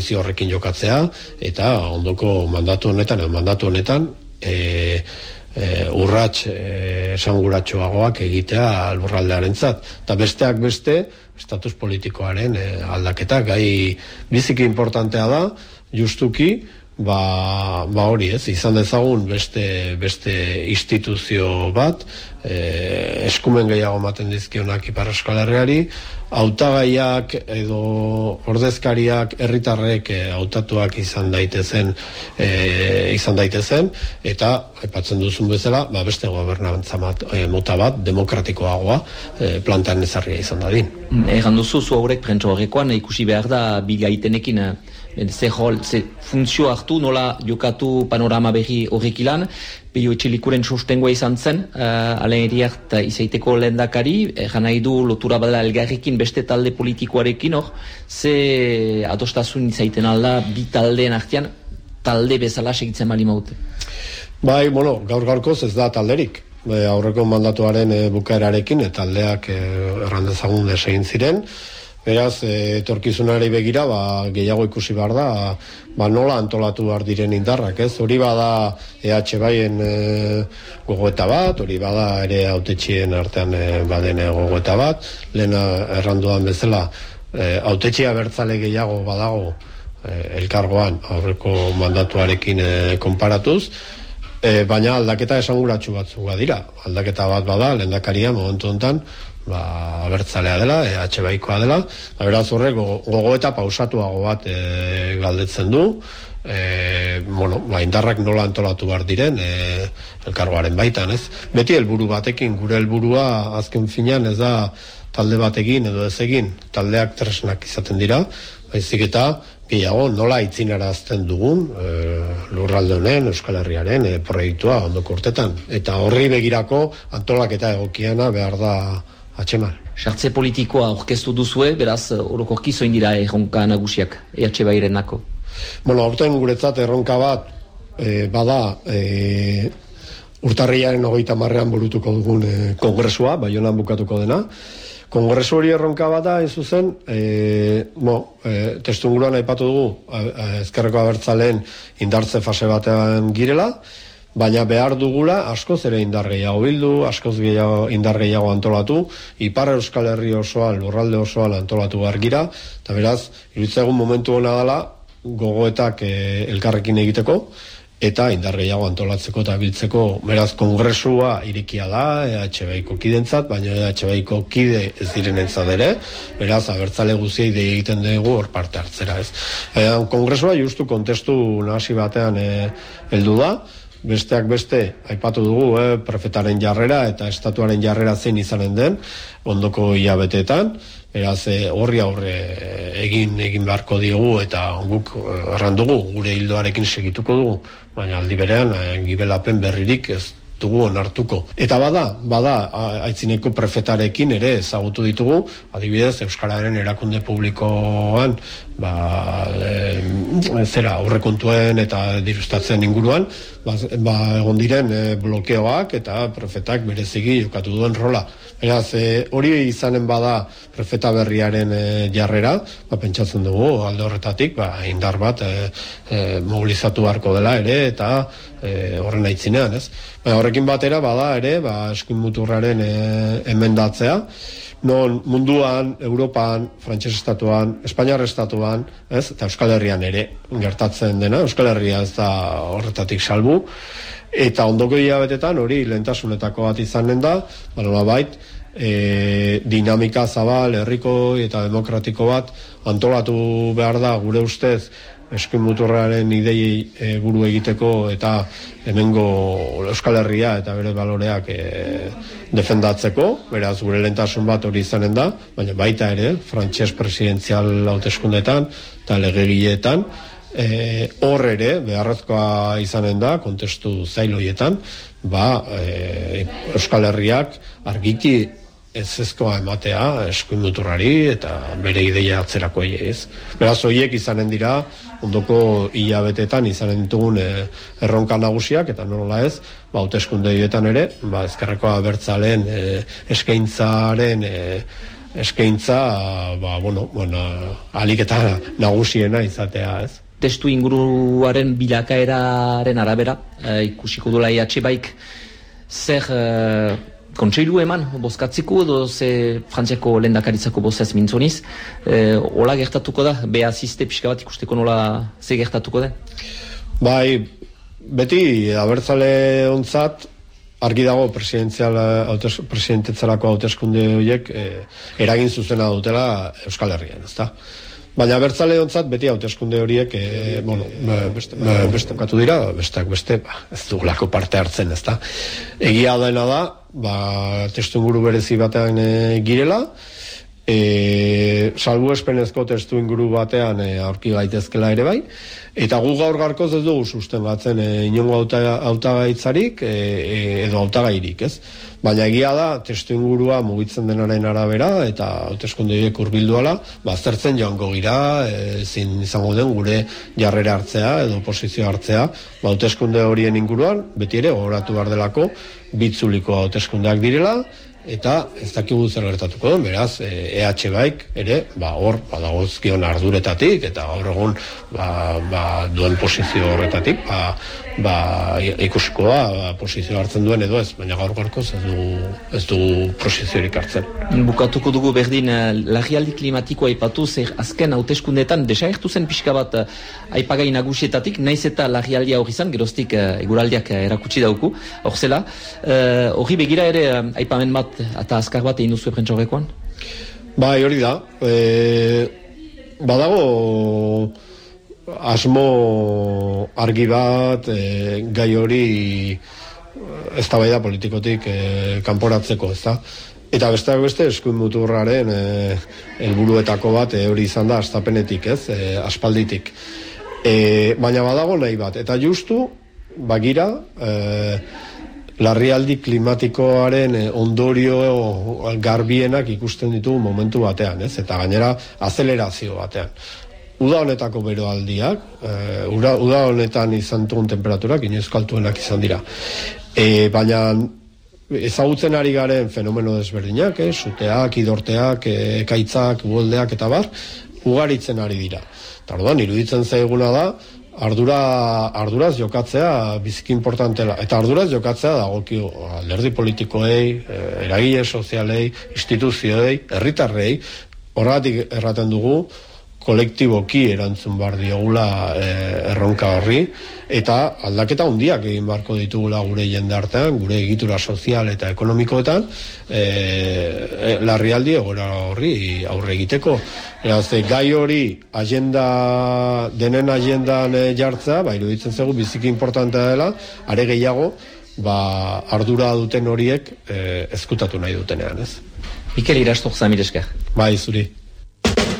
horrekin jokatzea, eta ondoko mandatu honetan urrats esanguratsuagoak egitea lurraldearentzat. Eta besteak beste, estatus politikoaren aldaketa, gai biziki importantea da, justuki, hori izan dezagun beste instituzio bat, eskumen gehiago ematen dizkionak Ipar Euskal Herriari, hautagaiak edo ordezkariak herritarrek hautatuak izan daitezen, eta aipatzen duzun bezala, beste gobernantza mota bat, demokratikoagoa plantean ezarria izan dadin. Egan duzu, zu haurek prentso horrekoan ikusi behar da bigaitenekin ze funtzio hartu, nola jokatu panorama berri horrekilan, Peio Etxelikuren sostengoa izan zen, Alain Iriart izaiteko lehendakari, nahi du lotura bada elgarrekin beste talde politikoarekin, ze adostasun izaiten alda bi taldeen artean, talde bezala segitzen bali maute? Gaur-gaurkoz ez da talderik. Aurreko mandatuaren bukaerarekin, taldeak errandezagun desegin ziren. Beraz, etorkizunari begira, gehiago ikusi behar da, nola antolatu behar diren indarrak, ez? Hori bada EH Baien gogoeta bat, hori bada ere hautetxien artean baden gogoeta bat, lehen erranduan bezala, hautetxia bertzale gehiago badago elkargoan aurreko mandatuarekin konparatuz, baina aldaketa esanguratsu batzuk badira. Aldaketa bat bada, lehendakaria momentu honetan, abertzalea dela, EH Baikoa dela, beraz horrek gogoeta pausatuago bat galdetzen du, indarrak nola antolatu behar diren elkargoaren baitan, ez? Beti helburu batekin, gure helburua azken finean ez da talde batekin edo ez egin, taldeak tresnak izaten dira, baizik eta gehiago nola aitzinarazten dugun lurralde honen, Euskal Herriaren proiektua ondoko urtetan, eta horri begirako antolaketa egokiana behar da atxeman. Sartze politikoa orkestu duzue, beraz orokorki zoin dira erronka nagusiak EH Bairenako? Aurten guretzat erronka bat bada urtarrilaren 30 burutuko dugun kongresua, Baionan bukatuko dena. Kongresu hori erronka bat da, zuzen, testuinguruan aipatu dugu ezkerreko abertzaleen indartze fase batean girela, baina behar dugula askoz ere indar gehiago bildu, askoz indar gehiago antolatu, Ipar Euskal Herri osoan, lurralde osoan antolatu behar gira, eta beraz, iruditzen momentu hona dela, gogoetak elkarrekin egiteko, eta indar gehiago antolatzeko eta biltzeko, beraz, kongresua irikia da, EH Baiko kidentzat, baina EH Baiko kide ez direnentzat ere, beraz, abertzale guziei dei egiten dugu hor parte hartzera, ez. Kongresua justu kontestu nahasi batean heldu da, besteak beste, aipatu dugu, prefetaren jarrera eta estatuaren jarrera zein izanen den, ondoko hilabeteetan, beraz, horri aurre egin beharko diogu eta guk errandugu, gure hildoarekin segituko dugu, baina aldi berean, gibelapen berririk ez dugu onartuko. Eta bada, aitzineko prefetarekin ere ezagutu ditugu, adibidez, Euskararen erakunde publikoan, aurrekontuen eta dirustatzen inguruan, egon diren blokeoak eta prefetak bereziki jokatu duen rola. Beraz, hori izanen bada prefeta berriaren jarrera, pentsatzen dugu alde horretatik, indar bat mobilizatu beharko dela ere, eta horren aitzinean, ez? Horrekin batera, bada ere, eskuin muturraren emendatzea, non munduan, Europan, Frantses estatuan, Espainiar estatuan, ez? Eta Euskal Herrian ere gertatzen dena, Euskal Herria ez da horretatik salbu, eta ondoko hilabetetan hori lehentasunetako bat izanen da, nolabait, dinamika zabal, herriko eta demokratiko bat antolatu behar da gure ustez eskuin muturraren idei buru egiteko eta hemengo Euskal Herria eta bere baloreak defendatzeko, beraz gure lehentasun bat hori izanen da, baina baita ere, frantses presidenzial hauteskundeetan eta legegileetan, hor ere, beharrezkoa izanen da, kontestu zailoietan, Euskal Herriak argiki ezezkoa ematea eskuin muturrari eta bere ideia atzerako ez. Beraz, horiek izanen dira, ondoko hilabetetan izanen ditugun erronka nagusiak, eta nola ez, hauteskunde horietan ere, ezkerreko abertzaleen eskaintzaren eskaintza alik eta nagusiena izatea, ez? Testu inguruaren bilakaeraren arabera, ikusiko duela EH Baik, zer kontseilu eman, bozkatziko edo ze Frantziako lehendakaritzako bozaz mintzoniz, hola gertatuko da, asiste pixka bat ikusteko nola ze gertatuko da? Bai, beti abertzale ontzat, argi dago presidentetzarako hauteskunde horiek eragin zuzena dutela Euskal Herrian, ezta? Baina abertzale ontzat beti hauteskunde horiek beste katu dira, besteak beste, ez dugulako parte hartzen, ezta? Egia dena da, testuinguru berezi batean girela, salbuespenezko testuinguru batean aurki gaitezkela ere bai, eta gu gaur garkoz ez dugu sustengatzen inongo hautagaitzarik edo hautagairik, ez? Baina egia da, testuingurua mugitzen denaren arabera eta hauteskunde horiek hurbilduala, aztertzen joango gira, ezin izango den gure jarrera hartzea edo posizio hartzea, hauteskunde horien inguruan, beti ere gogoratu behar delako, bitzuliko hauteskundeak direla, eta ez dakigu zer gertatuko den, beraz, EH Baik ere, hor, badagozkion arduretatik, eta gaur egun duen posizio horretatik, ikusikoa posizio hartzen duen edo ez, baina gaur gorkoz ez dugu posiziorik hartzen. Bukatuko dugu berdin, larrialdi klimatikoa aipatu, zer azken hauteskundeetan desagertu zen pixka bat aipagai nagusietatik, naiz eta larrialdia hori izan, geroztik eguraldiak erakutsi dauku, hor zela, hori begira ere aipamen bat eta azkar bat egin duzu prentsa horrekoan? Bai, hori da. Badago asmo argi bat gai hori eztabaida politikotik kanporatzeko, ezta? Eta besteak beste eskuin muturraren helburuetako bat hori izan da hastapenetik, ez? Aspalditik. Baina badago nahi bat. Eta justu, bagira, larrialdi klimatikoaren ondorio garbienak ikusten ditugu momentu batean, ez? Eta gainera azelerazio batean. Uda honetako beroaldiak, uda honetan izan dugun temperaturak inoizko altuenak izan dira. Baina ezagutzen ari garen fenomeno desberdinak, suteak, idorteak, ekaitzak, uholdeak eta bar, ugaritzen ari dira. Eta orduan, iruditzen zaiguna da, arduraz jokatzea biziki importantela, eta arduraz jokatzea dagokio alderdi politikoei, eragile sozialei, instituzioei, herritarrei, horregatik erraten dugu, kolektiboki erantzun behar diogula erronka horri, eta aldaketa handiak egin beharko ditugula gure jendartean, gure egitura sozial eta ekonomikoetan, larrialdi egoera horri aurre egiteko. Gai hori denen agendan jartzea, iruditzen zaigu biziki importantea dela, are gehiago, ardura duten horiek ezkutatu nahi dutenean, ez? Mikel Irastor, zamir esker. Bai, zuri.